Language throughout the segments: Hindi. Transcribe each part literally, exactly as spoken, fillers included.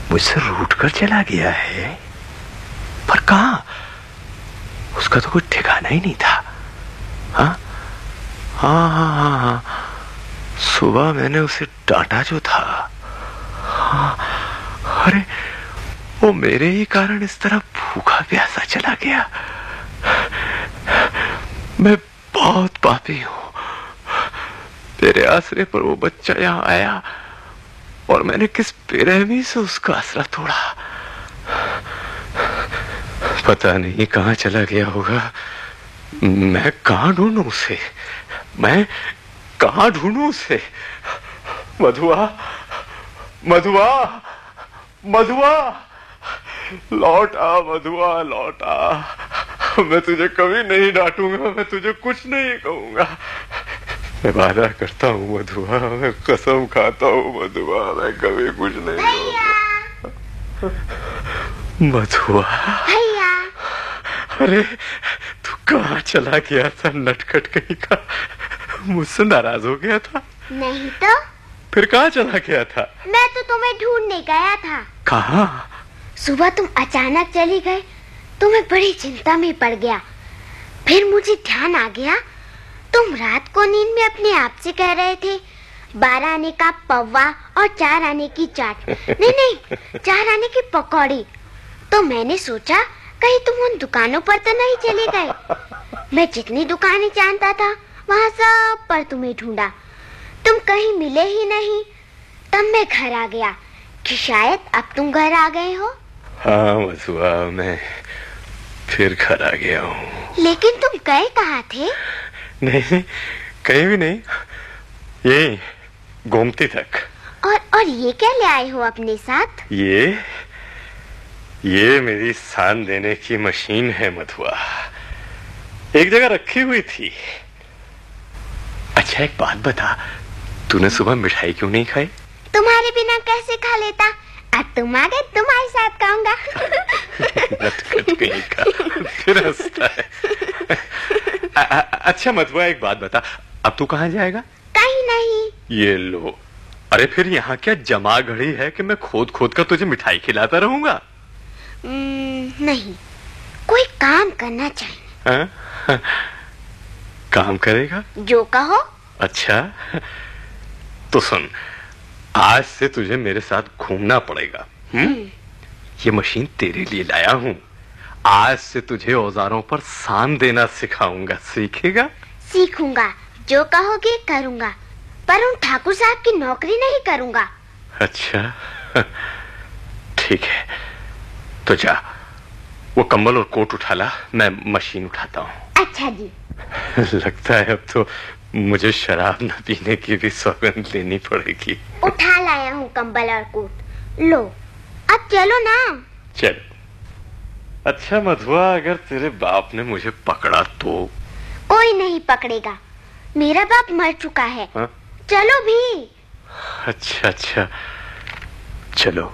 मुझसे रूठ कर चला गया है, पर कहां? उसका तो कोई ठिकाना ही नहीं था। हाँ हाँ हाँ हाँ हाँ, सुबह मैंने उसे डांटा जो था। हाँ, अरे वो मेरे ही कारण इस तरह भूखा प्यासा चला गया। मैं बहुत पापी हूं। तेरे आसरे पर वो बच्चा यहां आया और मैंने किस बेरहमी से उसका आसरा तोड़ा। पता नहीं कहां चला गया होगा। मैं कहां ढूंढूं उसे, मैं कहां ढूंढूं उसे। मधुआ, मधुआ, मधुआ, लौट आ मधुआ, लौट आ। मैं तुझे कभी नहीं डांटूंगा, मैं तुझे कुछ नहीं कहूंगा। मैं वादा करता हूँ मधुआ, मैं कसम खाता हूँ मधुआ, मैं कभी कुछ नहीं कहूंगा। मधुआ भैया, अरे तू कहाँ चला गया था नटखट कहीं का? मुझसे नाराज हो गया था? नहीं तो। फिर कहाँ चला गया था? मैं तो तुम्हें ढूंढने गया था। कहाँ? सुबह तुम अचानक चली गए तो मैं बड़ी चिंता में पड़ गया। फिर मुझे ध्यान आ गया, तुम रात को नींद में अपने आप से कह रहे थे बारह आने का पौवा और चार आने की चाट। नहीं नहीं, चार आने की पकौड़ी। तो मैंने सोचा कहीं तुम उन दुकानों पर तो नहीं चले गए। मैं जितनी दुकानें जानता था वहाँ सब पर तुम्हें ढूंढा, तुम कहीं मिले ही नहीं। तब मैं घर आ गया कि शायद अब तुम घर आ गए हो। हाँ मधुआ, मैं फिर घर आ गया हूँ। लेकिन तुम गए कहाँ थे? नहीं, कहीं भी नहीं, यही गोमती तक। और और ये क्या ले आए हो अपने साथ? ये ये मेरी सान देने की मशीन है मधुआ, एक जगह रखी हुई थी। अच्छा एक बात बता, तूने सुबह मिठाई क्यों नहीं खाई? तुम्हारे बिना कैसे खा लेता। अब तुम आ गए, तुम्हारे साथ खाऊंगा। कहीं का फिर हंसता है। आ, आ, अच्छा मधुआ एक बात बता, अब तू कहाँ जाएगा? कहीं नहीं। ये लो, अरे फिर यहाँ क्या जमा घड़ी है कि मैं खोद खोद कर तुझे मिठाई खिलाता रहूंगा? नहीं, कोई काम करना चाहिए। हाँ? काम करेगा? जो कहो। अच्छा तो सुन, आज से तुझे मेरे साथ घूमना पड़ेगा। हम्म? ये मशीन तेरे लिए लाया हूँ। आज से तुझे औजारों पर सान देना सिखाऊंगा, सीखेगा? सीखूंगा, जो कहोगे करूंगा, पर उन ठाकुर साहब की नौकरी नहीं करूंगा। अच्छा ठीक है, तो जा वो कंबल और कोट उठा ला, मैं मशीन उठाता हूँ। अच्छा जी। लगता है अब तो मुझे शराब न पीने की भी सौगंध लेनी पड़ेगी। उठा लाया हूँ कंबल और कोट, लो अब चलो ना। चल। अच्छा मधुआ, अगर तेरे बाप ने मुझे पकड़ा तो? कोई नहीं पकड़ेगा, मेरा बाप मर चुका है। हा? चलो भी। अच्छा अच्छा चलो।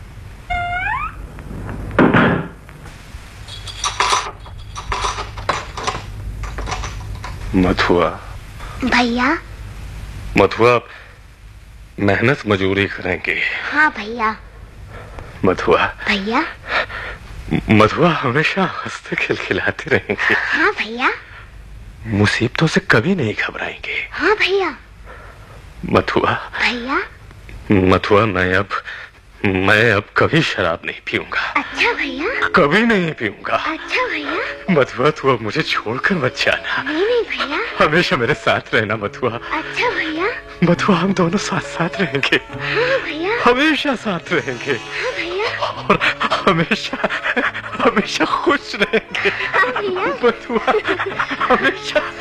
मधुआ। भैया। मधुआ, मेहनत मजूरी करेंगे। हाँ भैया। मधुआ। भैया। मधुआ, हमेशा हंसते खिलखिलाते रहेंगे। हाँ भैया। मुसीबतों से कभी नहीं घबराएंगे। हाँ भैया। मधुआ। भैया। मधुआ, मैं अब मैं अब कभी शराब नहीं पीऊंगा। अच्छा भैया। कभी नहीं पीऊंगा। अच्छा भैया। मधुआ, तू अब मुझे छोड़कर मत जाना। नहीं नहीं भैया। हमेशा मेरे साथ रहना मधुआ। अच्छा भैया। मधुआ, हम दोनों साथ साथ रहेंगे। हाँ भैया। हमेशा साथ रहेंगे। हाँ भैया। और हमेशा हमेशा खुश रहेंगे। हाँ भैया। मधुआ, हमेशा